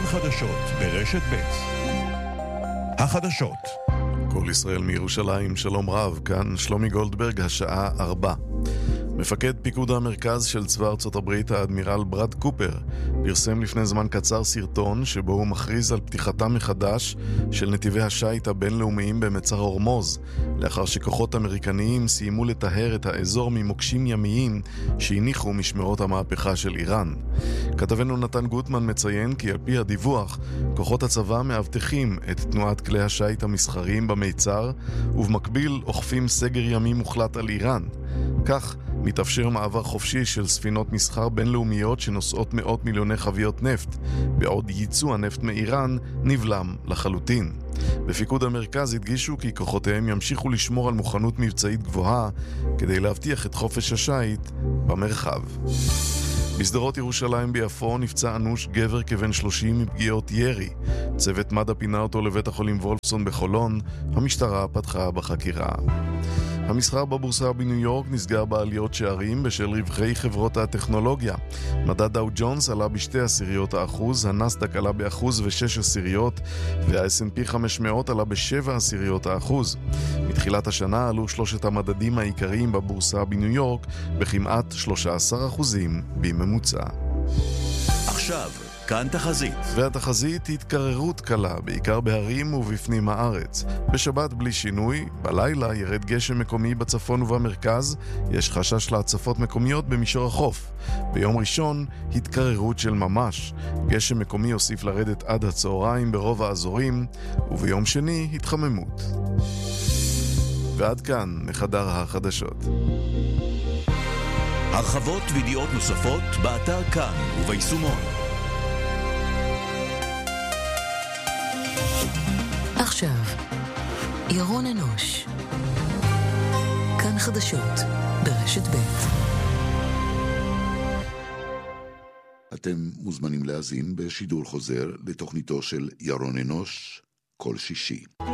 חדשות ברשת ב'. החדשות. כל ישראל מירושלים, שלום רב, כאן שלומי גולדברג, השעה 4. מפקד פיקוד המרכז של צבא ארצות הברית, האדמירל ברד קופר, פרסם לפני זמן קצר סרטון שבו הוא מכריז על פתיחתם מחדש של נתיבי השיט הבינלאומיים במצר הורמוז, לאחר שכוחות אמריקניים סיימו לטהר את האזור ממוקשים ימיים שהניחו משמרות המהפכה של איראן. כתבנו נתן גוטמן מציין כי על פי הדיווח, כוחות הצבא מאבטחים את תנועת כלי השיט המסחריים במיצר, ובמקביל אוכפים סגר ימי מוחלט על איראן. כך מתאפשר מעבר חופשי של ספינות מסחר בינלאומיות שנושאות מאות מיליוני חביות נפט, בעוד ייצוא הנפט מאיראן נבלם לחלוטין. בפיקוד המרכז הדגישו כי כוחותיהם ימשיכו לשמור על מוכנות מבצעית גבוהה כדי להבטיח את חופש השיט במרחב. בסדרות ירושלים ביפו נפצע אנוש גבר כבן 30 מפגיעות ירי. צוות מד"א פינה אותו לבית החולים וולפסון בחולון. המשטרה פתחה בחקירה. המסחר בבורסה בניו יורק נסגר בעליות שערים בשל רווחי חברות הטכנולוגיה. מדד דאו ג'ונס עלה ב0.2%, הנסדק עלה ב1.6%, וה-S&P 500 עלה ב0.7%. מתחילת השנה עלו שלושת המדדים העיקריים בבורסה בניו יורק בכמעט 13% בממוצע. עכשיו כאן תחזית. והתחזית התקררות קלה, בעיקר בהרים ובפנים הארץ. בשבת בלי שינוי, בלילה ירד גשם מקומי בצפון ובמרכז, יש חשש להצפות מקומיות במישור החוף. ביום ראשון, התקררות של ממש. גשם מקומי יוסיף לרדת עד הצהריים ברוב האזורים, וביום שני התחממות. ועד כאן מחדר החדשות. הרחבות וידיעות נוספות באתר כאן וביישומון. עכשיו, ירון אנוש. כאן חדשות ברשת ב'. אתם מוזמנים להאזין בשידור חוזר לתוכניתו של ירון אנוש כל שישי.